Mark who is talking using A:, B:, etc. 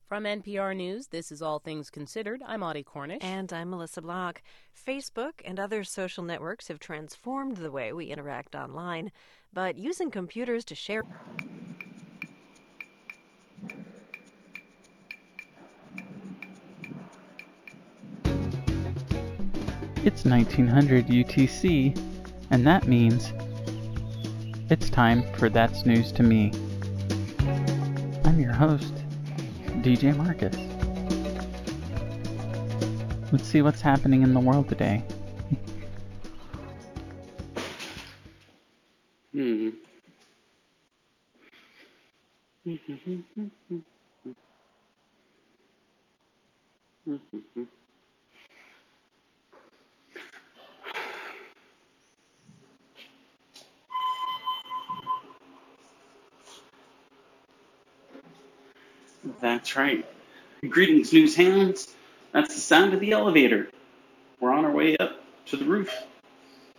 A: From NPR News, this is All Things Considered. I'm Audie Cornish.
B: And I'm Melissa Block. Facebook and other social networks have transformed the way we interact online, but using computers to share...
C: It's 1900 UTC, and that means it's time for That's News to Me. I'm your host, DJ Marcus. Let's see what's happening in the world today.
D: That's right. Greetings, news hounds. That's the sound of the elevator. We're on our way up to the roof.